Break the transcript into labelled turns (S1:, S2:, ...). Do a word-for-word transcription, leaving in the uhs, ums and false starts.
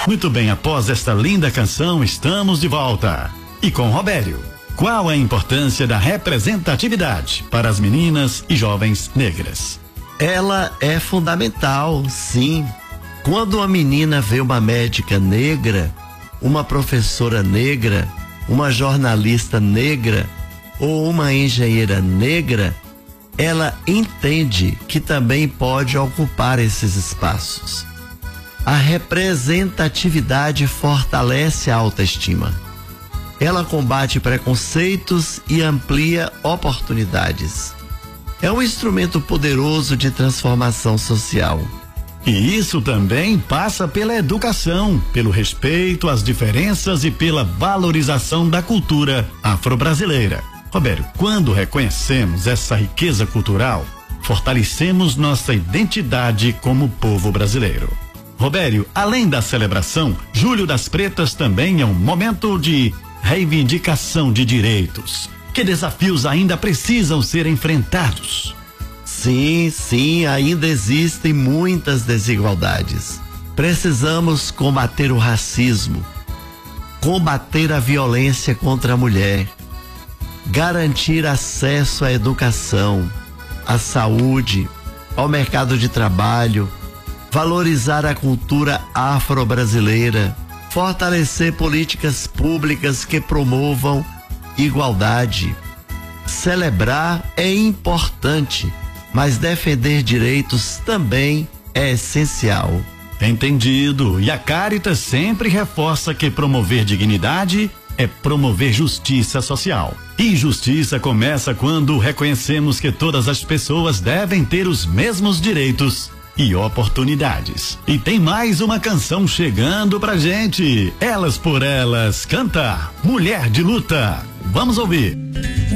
S1: Muito bem, após esta linda canção, estamos de volta. E com Robério, qual a importância da representatividade para as meninas e jovens negras?
S2: Ela é fundamental, sim. Quando uma menina vê uma médica negra, uma professora negra, uma jornalista negra ou uma engenheira negra, ela entende que também pode ocupar esses espaços. A representatividade fortalece a autoestima. Ela combate preconceitos e amplia oportunidades. É um instrumento poderoso de transformação social.
S1: E isso também passa pela educação, pelo respeito às diferenças e pela valorização da cultura afro-brasileira. Robério, quando reconhecemos essa riqueza cultural, fortalecemos nossa identidade como povo brasileiro. Robério, além da celebração, Julho das Pretas também é um momento de reivindicação de direitos. Que desafios ainda precisam ser enfrentados?
S2: Sim, sim, ainda existem muitas desigualdades. Precisamos combater o racismo, combater a violência contra a mulher, garantir acesso à educação, à saúde, ao mercado de trabalho, valorizar a cultura afro-brasileira, fortalecer políticas públicas que promovam igualdade. Celebrar é importante, mas defender direitos também é essencial.
S1: Entendido. E a Caritas sempre reforça que promover dignidade é promover justiça social. E justiça começa quando reconhecemos que todas as pessoas devem ter os mesmos direitos e oportunidades. E tem mais uma canção chegando pra gente. Elas por Elas canta Mulher de Luta. Vamos ouvir.